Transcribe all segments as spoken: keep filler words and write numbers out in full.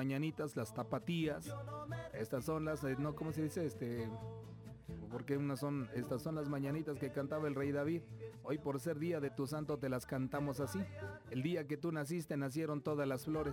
mañanitas, las tapatías. Estas son las, eh, no, ¿cómo se dice? Este, porque unas son, estas son las mañanitas que cantaba el rey David. Hoy por ser día de tu santo te las cantamos así. El día que tú naciste nacieron todas las flores.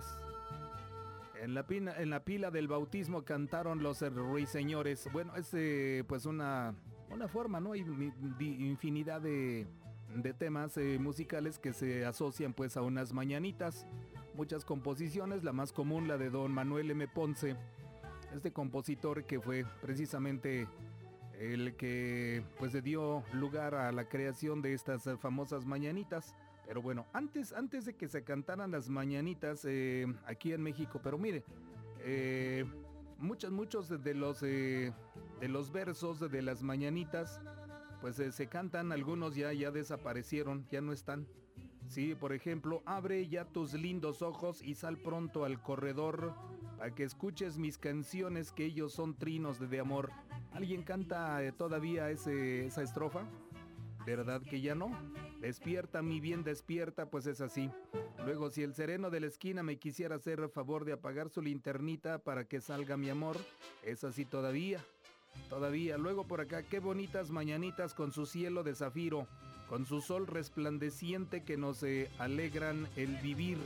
En la, pina, en la pila del bautismo cantaron los ruiseñores. Bueno, es eh, pues una, una forma, ¿no? Hay infinidad de, de temas eh, musicales que se asocian pues a unas mañanitas. Muchas composiciones, la más común la de don Manuel M. Ponce, este compositor que fue precisamente el que pues le dio lugar a la creación de estas famosas mañanitas. Pero bueno, antes, antes de que se cantaran las mañanitas eh, aquí en México, pero mire, eh, muchos, muchos de los, eh, de los versos de las mañanitas, pues eh, se cantan, algunos ya, ya desaparecieron, ya no están. Sí, por ejemplo, abre ya tus lindos ojos y sal pronto al corredor para que escuches mis canciones, que ellos son trinos de, de amor. ¿Alguien canta eh, todavía ese, esa estrofa? ¿Verdad que ya no? Despierta, mi bien, despierta, pues es así. Luego, si el sereno de la esquina me quisiera hacer el favor de apagar su linternita para que salga mi amor, es así todavía, todavía. Luego por acá, qué bonitas mañanitas con su cielo de zafiro, con su sol resplandeciente que nos eh, alegran el vivir.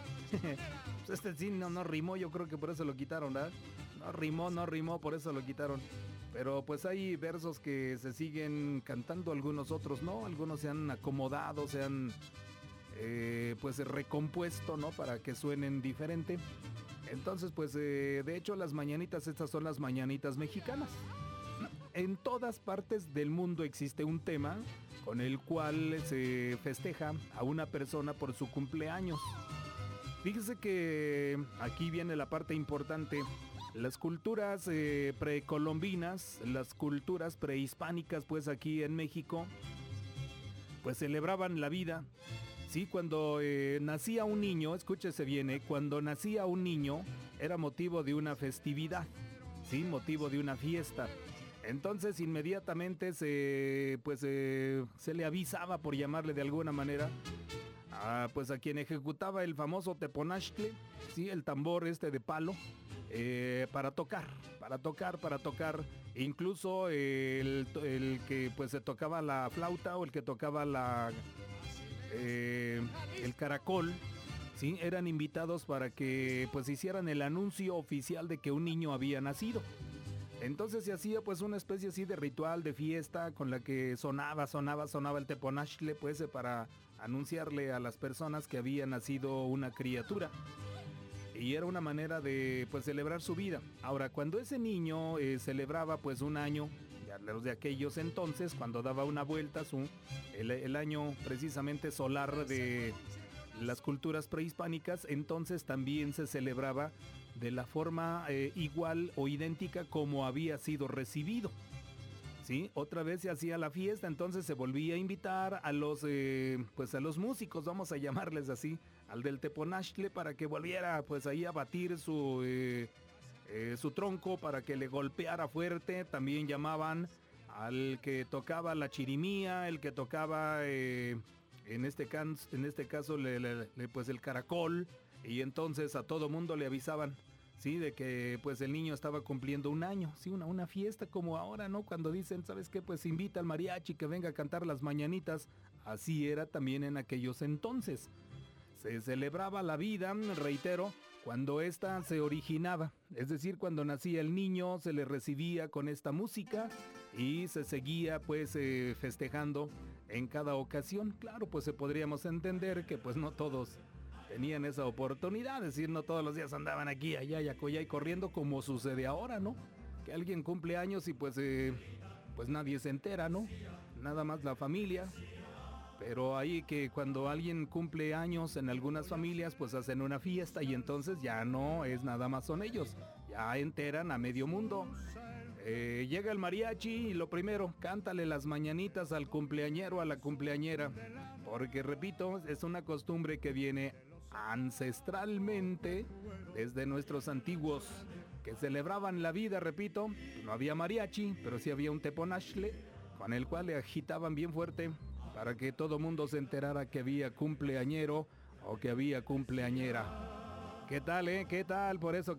Pues este sí no, no rimó, yo creo que por eso lo quitaron, ¿verdad? No rimó, no rimó, por eso lo quitaron. Pero pues hay versos que se siguen cantando, algunos otros no, algunos se han acomodado, se han eh, pues recompuesto, ¿no? Para que suenen diferente. Entonces pues eh, de hecho las mañanitas, estas son las mañanitas mexicanas. En todas partes del mundo existe un tema con el cual se festeja a una persona por su cumpleaños. Fíjese que aquí viene la parte importante. Las culturas eh, precolombinas, las culturas prehispánicas, pues aquí en México, pues celebraban la vida. Sí, cuando eh, nacía un niño, escúchese bien, eh, cuando nacía un niño era motivo de una festividad, sí, motivo de una fiesta. Entonces inmediatamente se, pues, eh, se le avisaba, por llamarle de alguna manera, a, pues a quien ejecutaba el famoso teponaztle, sí, el tambor este de palo. Eh, para tocar, para tocar, para tocar, incluso el, el que pues se tocaba la flauta o el que tocaba la eh, el caracol, sí, eran invitados para que pues hicieran el anuncio oficial de que un niño había nacido. Entonces se hacía pues una especie así de ritual, de fiesta, con la que sonaba, sonaba, sonaba el teponaztle, pues para anunciarle a las personas que había nacido una criatura. Y era una manera de pues celebrar su vida. Ahora, cuando ese niño eh, celebraba pues un año, ya los de aquellos entonces, cuando daba una vuelta, su, el, el año precisamente solar de las culturas prehispánicas, entonces también se celebraba de la forma eh, igual o idéntica como había sido recibido. ¿Sí? Otra vez se hacía la fiesta, entonces se volvía a invitar a los, eh, pues a los músicos, vamos a llamarles así, al del teponaztle, para que volviera pues ahí a batir su, eh, eh, su tronco, para que le golpeara fuerte. También llamaban al que tocaba la chirimía, el que tocaba, eh, en, este can, en este caso, le, le, le, pues el caracol, y entonces a todo mundo le avisaban. Sí, de que pues el niño estaba cumpliendo un año, sí, una, una fiesta como ahora, ¿no? Cuando dicen, ¿sabes qué? Pues invita al mariachi que venga a cantar las mañanitas. Así era también en aquellos entonces. Se celebraba la vida, reitero, cuando ésta se originaba. Es decir, cuando nacía el niño se le recibía con esta música y se seguía pues eh, festejando en cada ocasión. Claro, pues se podríamos entender que pues no todos tenían esa oportunidad, es decir, no todos los días andaban aquí, allá y acullá y corriendo como sucede ahora, ¿no? Que alguien cumple años y pues, eh, pues nadie se entera, ¿no? Nada más la familia. Pero ahí que cuando alguien cumple años en algunas familias, pues hacen una fiesta y entonces ya no es nada más son ellos, ya enteran a medio mundo. Eh, llega el mariachi y lo primero, cántale las mañanitas al cumpleañero, a la cumpleañera, porque repito, es una costumbre que viene ancestralmente desde nuestros antiguos que celebraban la vida, repito. No había mariachi, pero sí había un teponaztle con el cual le agitaban bien fuerte para que todo mundo se enterara que había cumpleañero o que había cumpleañera. ¿Qué tal, eh? ¿Qué tal? Por eso